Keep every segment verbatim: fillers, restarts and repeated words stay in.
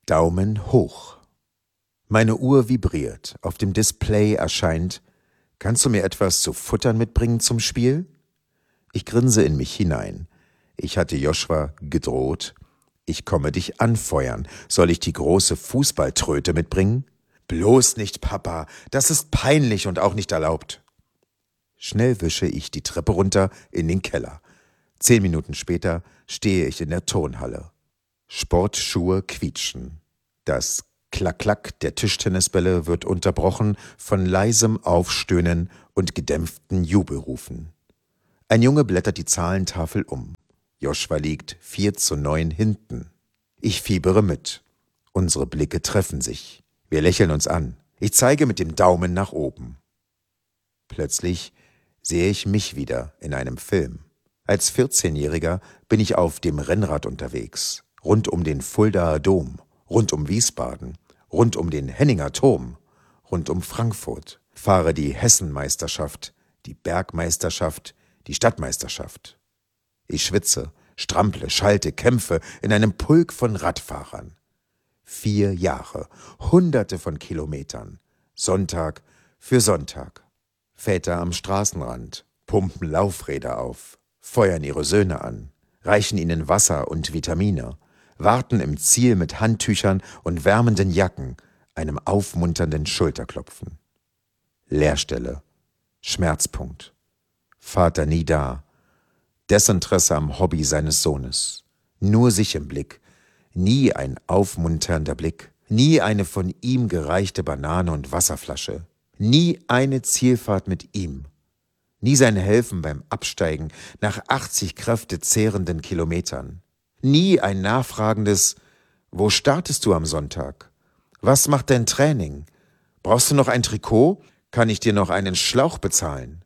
Daumen hoch. Meine Uhr vibriert. Auf dem Display erscheint: Kannst du mir etwas zu futtern mitbringen zum Spiel? Ich grinse in mich hinein. Ich hatte Joshua gedroht: Ich komme dich anfeuern. Soll ich die große Fußballtröte mitbringen? Bloß nicht, Papa. Das ist peinlich und auch nicht erlaubt. Schnell wische ich die Treppe runter in den Keller. Zehn Minuten später stehe ich in der Turnhalle. Sportschuhe quietschen. Das Klack-Klack der Tischtennisbälle wird unterbrochen von leisem Aufstöhnen und gedämpften Jubelrufen. Ein Junge blättert die Zahlentafel um. Joshua liegt vier zu neun hinten. Ich fiebere mit. Unsere Blicke treffen sich. Wir lächeln uns an. Ich zeige mit dem Daumen nach oben. Plötzlich sehe ich mich wieder in einem Film. Als vierzehnjähriger bin ich auf dem Rennrad unterwegs. Rund um den Fuldaer Dom, rund um Wiesbaden, rund um den Henninger Turm, rund um Frankfurt. Fahre die Hessenmeisterschaft, die Bergmeisterschaft, die Stadtmeisterschaft. Ich schwitze, strample, schalte, kämpfe in einem Pulk von Radfahrern. Vier Jahre, hunderte von Kilometern, Sonntag für Sonntag. Väter am Straßenrand pumpen Laufräder auf, feuern ihre Söhne an, reichen ihnen Wasser und Vitamine, warten im Ziel mit Handtüchern und wärmenden Jacken, einem aufmunternden Schulterklopfen. Leerstelle, Schmerzpunkt. Vater nie da, Desinteresse am Hobby seines Sohnes, nur sich im Blick, nie ein aufmunternder Blick, nie eine von ihm gereichte Banane und Wasserflasche, nie eine Zielfahrt mit ihm, nie sein Helfen beim Absteigen nach achtzig kräftezehrenden Kilometern, nie ein nachfragendes: Wo startest du am Sonntag? Was macht dein Training? Brauchst du noch ein Trikot? Kann ich dir noch einen Schlauch bezahlen?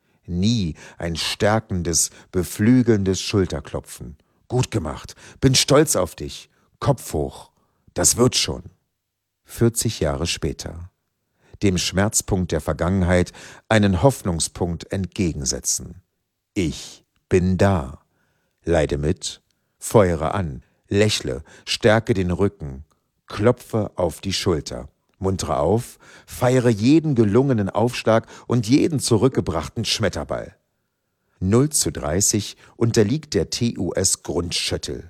Nie ein stärkendes, beflügelndes Schulterklopfen. Gut gemacht, bin stolz auf dich, Kopf hoch, das wird schon. vierzig Jahre später. Dem Schmerzpunkt der Vergangenheit einen Hoffnungspunkt entgegensetzen. Ich bin da. Leide mit, feuere an, lächle, stärke den Rücken, klopfe auf die Schulter, muntere auf, feiere jeden gelungenen Aufschlag und jeden zurückgebrachten Schmetterball. null zu dreißig unterliegt der T U S Grundschüttel.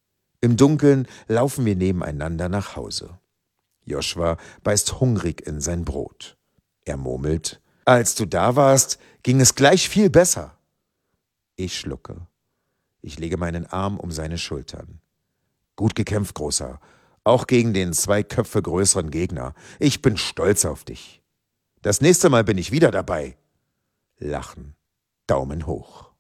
Im Dunkeln laufen wir nebeneinander nach Hause. Joshua beißt hungrig in sein Brot. Er murmelt: Als du da warst, ging es gleich viel besser. Ich schlucke. Ich lege meinen Arm um seine Schultern. Gut gekämpft, Großer. Auch gegen den zwei Köpfe größeren Gegner. Ich bin stolz auf dich. Das nächste Mal bin ich wieder dabei. Lachen. Daumen hoch.